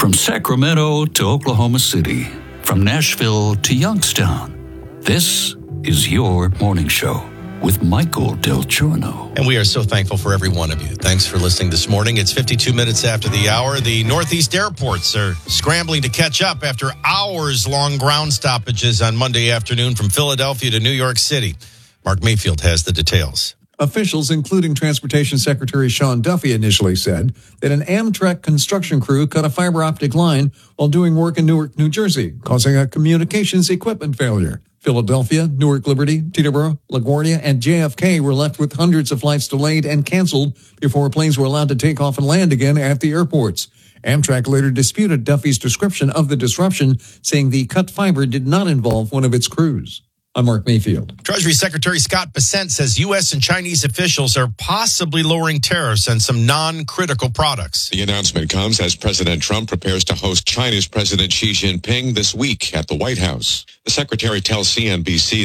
From Sacramento to Oklahoma City, from Nashville to Youngstown, this is your morning show with Michael Del Giorno. And we are so thankful for every one of you. Thanks for listening this morning. It's 52 minutes after the hour. The Northeast airports are scrambling to catch up after hours-long ground stoppages on Monday afternoon from Philadelphia to New York City. Mark Mayfield has the details. Officials, including Transportation Secretary Sean Duffy, initially said that an Amtrak construction crew cut a fiber optic line while doing work in Newark, New Jersey, causing a communications equipment failure. Philadelphia, Newark Liberty, Teterboro, LaGuardia, and JFK were left with hundreds of flights delayed and canceled before planes were allowed to take off and land again at the airports. Amtrak later disputed Duffy's description of the disruption, saying the cut fiber did not involve one of its crews. I'm Mark Mayfield. Treasury Secretary Scott Bessent says U.S. and Chinese officials are possibly lowering tariffs on some non-critical products. The announcement comes as President Trump prepares to host China's President Xi Jinping this week at the White House. The secretary tells CNBC